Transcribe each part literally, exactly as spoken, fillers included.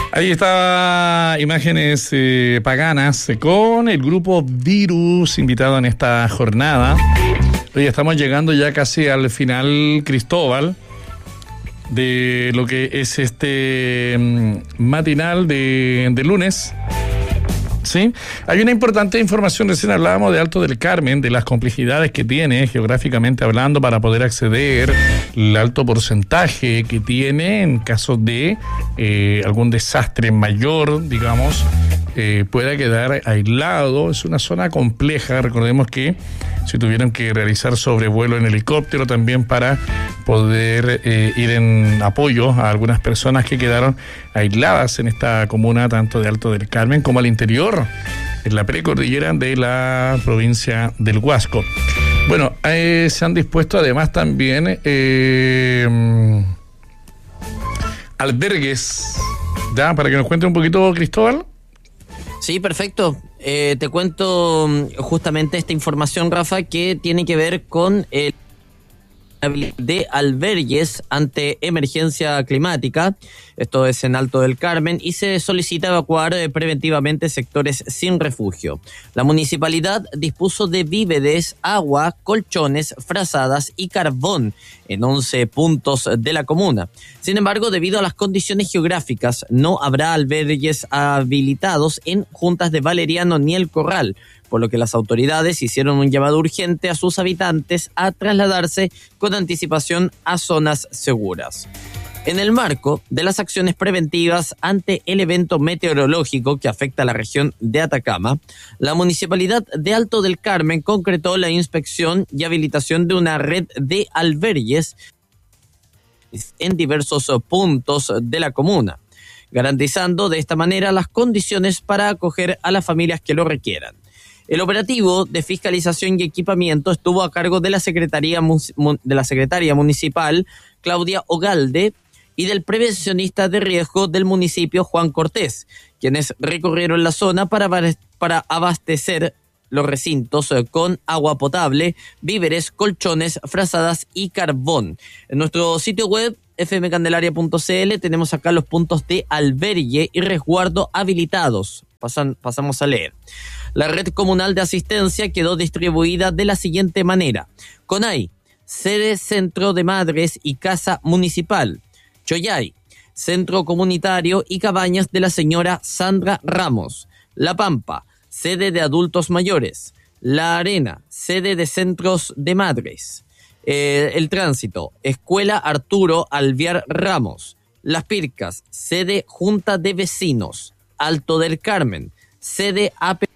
Ahí está imágenes eh, paganas con el grupo Virus invitado en esta jornada. Hoy estamos llegando ya casi al final, Cristóbal, de lo que es este um, matinal de, de lunes. Sí, hay una importante información. Recién hablábamos de Alto del Carmen, de las complejidades que tiene geográficamente hablando para poder acceder, el alto porcentaje que tiene en caso de eh, algún desastre mayor, digamos, eh, pueda quedar aislado. Es una zona compleja. Recordemos que si tuvieron que realizar sobrevuelo en helicóptero también para poder eh, ir en apoyo a algunas personas que quedaron aisladas en esta comuna, tanto de Alto del Carmen como al interior, en la precordillera de la provincia del Huasco. Bueno, eh, se han dispuesto además también eh, albergues, ¿ya? Para que nos cuente un poquito, Cristóbal. Sí, perfecto. Eh, te cuento justamente esta información, Rafa, que tiene que ver con el de albergues ante emergencia climática. Esto es en Alto del Carmen y se solicita evacuar eh, preventivamente sectores sin refugio. La municipalidad dispuso de víveres, agua, colchones, frazadas y carbón en once puntos de la comuna. Sin embargo, debido a las condiciones geográficas, no habrá albergues habilitados en Juntas de Valeriano ni El Corral, por lo que las autoridades hicieron un llamado urgente a sus habitantes a trasladarse con anticipación a zonas seguras. En el marco de las acciones preventivas ante el evento meteorológico que afecta a la región de Atacama, la Municipalidad de Alto del Carmen concretó la inspección y habilitación de una red de albergues en diversos puntos de la comuna, garantizando de esta manera las condiciones para acoger a las familias que lo requieran. El operativo de fiscalización y equipamiento estuvo a cargo de la Secretaría de la Secretaria Municipal, Claudia Ogalde, y del prevencionista de riesgo del municipio, Juan Cortés, quienes recorrieron la zona para, para abastecer los recintos con agua potable, víveres, colchones, frazadas y carbón. En nuestro sitio web, f m candelaria punto c l, tenemos acá los puntos de albergue y resguardo habilitados. Pasan, pasamos a leer. La red comunal de asistencia quedó distribuida de la siguiente manera: Conay, sede Centro de Madres y Casa Municipal; Choyay, Centro Comunitario y Cabañas de la señora Sandra Ramos; La Pampa, sede de adultos mayores; La Arena, sede de centros de madres; eh, El Tránsito, Escuela Arturo Alviar Ramos; Las Pircas, sede Junta de Vecinos; Alto del Carmen, sede A P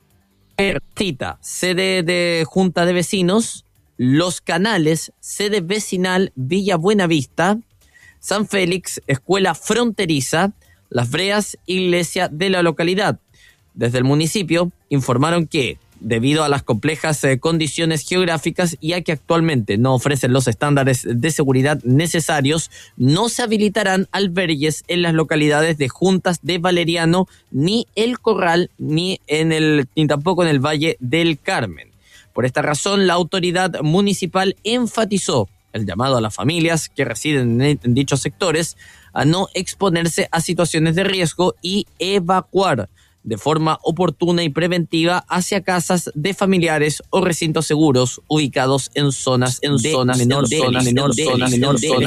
Cita, sede de Junta de Vecinos; Los Canales, sede vecinal Villa Buenavista; San Félix, escuela fronteriza; Las Breas, iglesia de la localidad. Desde el municipio informaron que, debido a las complejas eh, condiciones geográficas y a que actualmente no ofrecen los estándares de seguridad necesarios, no se habilitarán albergues en las localidades de Juntas de Valeriano, ni El Corral, ni en el ni tampoco en el Valle del Carmen. Por esta razón, la autoridad municipal enfatizó el llamado a las familias que residen en, en dichos sectores a no exponerse a situaciones de riesgo y evacuar de forma oportuna y preventiva hacia casas de familiares o recintos seguros ubicados en zonas en de zonas menor de zona menor de zona menor de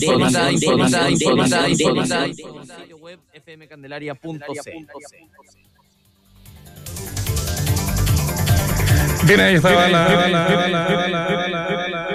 web f m candelaria punto c l. Bien, ahí estaba la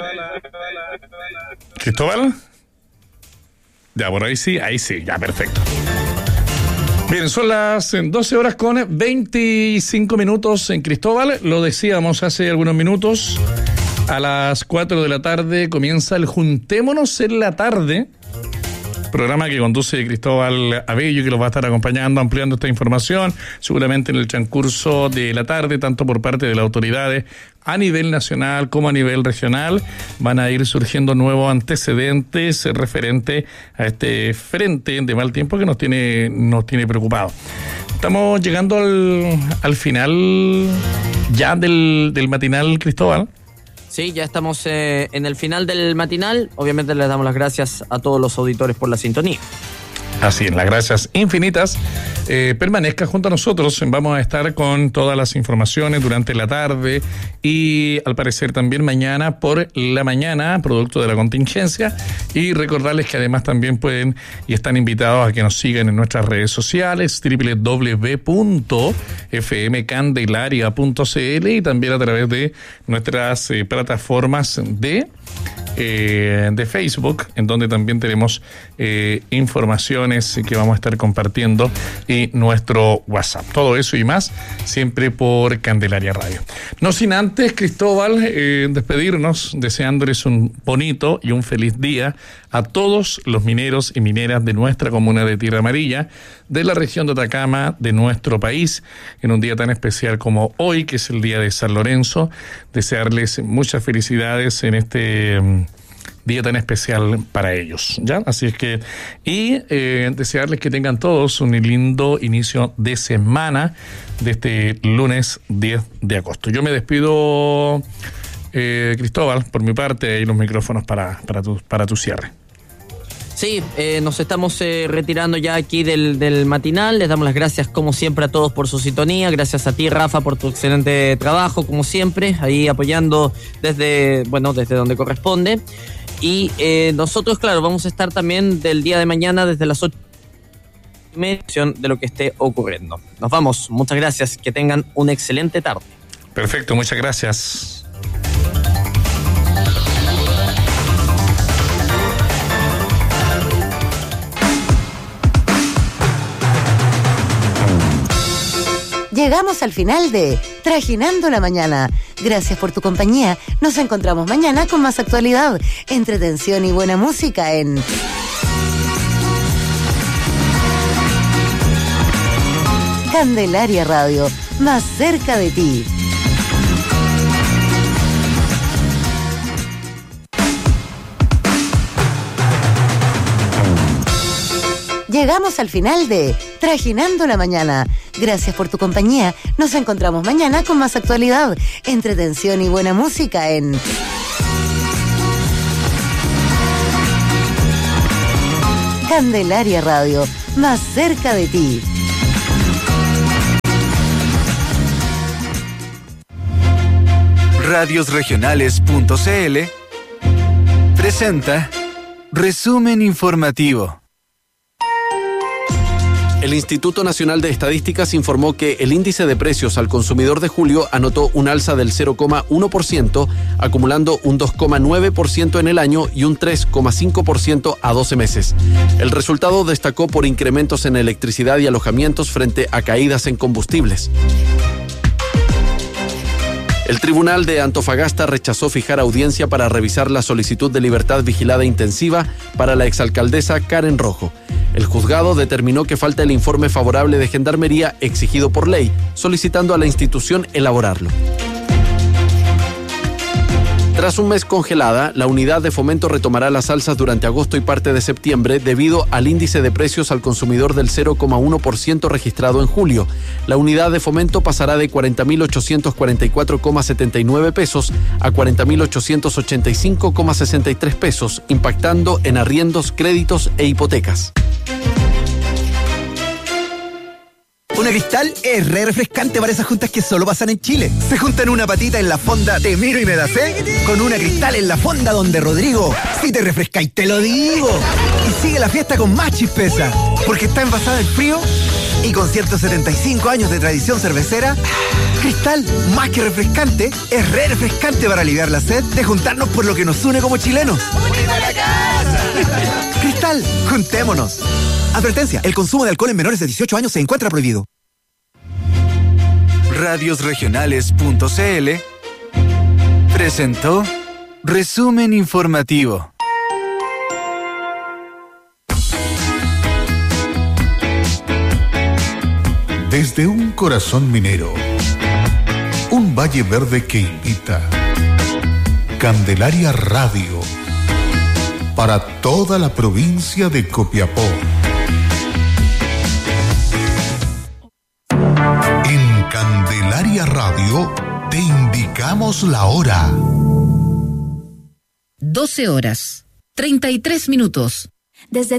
Cristóbal. Ya, por ahí sí, ahí sí, ya, perfecto. Bien, son las doce horas con veinticinco minutos en Cristóbal. Lo decíamos hace algunos minutos. A las cuatro de la tarde comienza el Juntémonos en la Tarde, programa que conduce Cristóbal Abello, que los va a estar acompañando, ampliando esta información, seguramente en el transcurso de la tarde, tanto por parte de las autoridades a nivel nacional como a nivel regional. Van a ir surgiendo nuevos antecedentes referente a este frente de mal tiempo que nos tiene, nos tiene preocupados. Estamos llegando al, al final ya del, del matinal, Cristóbal. Sí, ya estamos eh, en el final del matinal. Obviamente les damos las gracias a todos los auditores por la sintonía. Así es, las gracias infinitas. Eh, permanezca junto a nosotros. Vamos a estar con todas las informaciones durante la tarde y al parecer también mañana por la mañana, producto de la contingencia. Y recordarles que además también pueden y están invitados a que nos sigan en nuestras redes sociales, doble u doble u doble u punto f m candelaria punto c l y también a través de nuestras eh, plataformas de... Eh, de Facebook, en donde también tenemos eh, informaciones que vamos a estar compartiendo y nuestro WhatsApp. Todo eso y más, siempre por Candelaria Radio. No sin antes, Cristóbal, eh, despedirnos, deseándoles un bonito y un feliz día a todos los mineros y mineras de nuestra comuna de Tierra Amarilla, de la región de Atacama, de nuestro país, en un día tan especial como hoy, que es el día de San Lorenzo. Desearles muchas felicidades en este um, día tan especial para ellos, ¿ya? Así es que, y eh, desearles que tengan todos un lindo inicio de semana de este lunes diez de agosto. Yo me despido, eh, Cristóbal, por mi parte, y los micrófonos para, para, tu, para tu cierre. Sí, eh, nos estamos eh, retirando ya aquí del, del matinal. Les damos las gracias como siempre a todos por su sintonía. Gracias a ti, Rafa, por tu excelente trabajo, como siempre, ahí apoyando desde, bueno, desde donde corresponde. Y eh, nosotros, claro, vamos a estar también del día de mañana desde las ocho de lo que esté ocurriendo. Nos vamos, muchas gracias, que tengan una excelente tarde. Perfecto, muchas gracias. Llegamos al final de Trajinando la Mañana. Gracias por tu compañía. Nos encontramos mañana con más actualidad, entretención y buena música en Candelaria Radio, más cerca de ti. Llegamos al final de Trajinando la Mañana. Gracias por tu compañía. Nos encontramos mañana con más actualidad, entretención y buena música en Candelaria Radio, más cerca de ti. radios regionales punto c l presenta Resumen Informativo. El Instituto Nacional de Estadísticas informó que el índice de precios al consumidor de julio anotó un alza del cero coma uno por ciento, acumulando un dos coma nueve por ciento en el año y un tres coma cinco por ciento a doce meses. El resultado destacó por incrementos en electricidad y alojamientos frente a caídas en combustibles. El Tribunal de Antofagasta rechazó fijar audiencia para revisar la solicitud de libertad vigilada intensiva para la exalcaldesa Karen Rojo. El juzgado determinó que falta el informe favorable de Gendarmería exigido por ley, solicitando a la institución elaborarlo. Tras un mes congelada, la unidad de fomento retomará las alzas durante agosto y parte de septiembre debido al índice de precios al consumidor del cero coma uno por ciento registrado en julio. La unidad de fomento pasará de cuarenta mil ochocientos cuarenta y cuatro coma setenta y nueve pesos a cuarenta mil ochocientos ochenta y cinco coma sesenta y tres pesos, impactando en arriendos, créditos e hipotecas. Una Cristal es re refrescante para esas juntas que solo pasan en Chile. Se juntan una patita en la fonda Te Miro y Me Das ¿eh? Con una Cristal en la fonda donde Rodrigo, si te refrescáis te lo digo. Y sigue la fiesta con más chispeza, porque está envasada en frío y con ciento setenta y cinco años de tradición cervecera. Cristal, más que refrescante, es re refrescante para aliviar la sed de juntarnos por lo que nos une como chilenos. ¡Unida a la casa! Cristal, juntémonos. Advertencia, el consumo de alcohol en menores de dieciocho años se encuentra prohibido. radios regionales punto c l presentó Resumen Informativo. Desde un corazón minero, un valle verde que invita. Candelaria Radio, para toda la provincia de Copiapó. En Candelaria Radio te indicamos la hora. doce horas, treinta y tres minutos. Desde